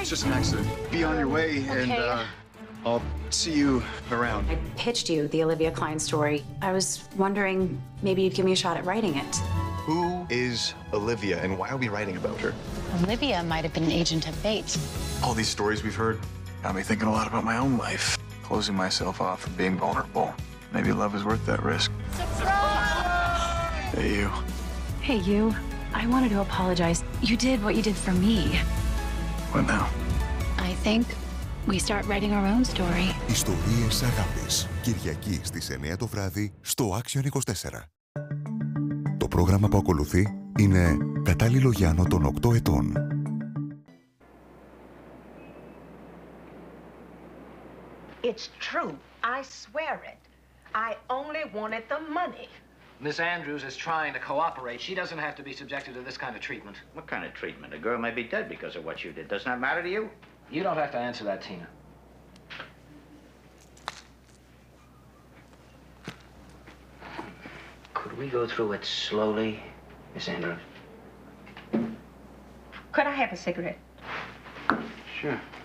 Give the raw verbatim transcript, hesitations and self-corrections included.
was just an accident. Be on your way, Okay. and uh, I'll see you around. I pitched you the Olivia Klein story. I was wondering maybe you'd give me a shot at writing it. Who is Olivia, and why are we writing about her? Olivia might have been an agent of Bates. All these stories we've heard got me thinking a lot about my own life. Closing myself off and being vulnerable. Maybe love is worth that risk. Surprise! Hey, you. Hey, you. I wanted to apologize. You did what you did for me. What now? I think we start writing our own story. Ιστορίες αγάπης. Κυριακή στις εννιά το βράδυ στο Action είκοσι τέσσερα. Το πρόγραμμα που ακολουθεί είναι κατάλληλο για άνω των οκτώ ετών. It's true. I swear it. I only wanted the money. Miss Andrews is trying to cooperate. She doesn't have to be subjected to this kind of treatment. What kind of treatment? A girl may be dead because of what you did. Doesn't that matter to you? You don't have to answer that, Tina. Could we go through it slowly, Miss Andrews? Could I have a cigarette? Sure.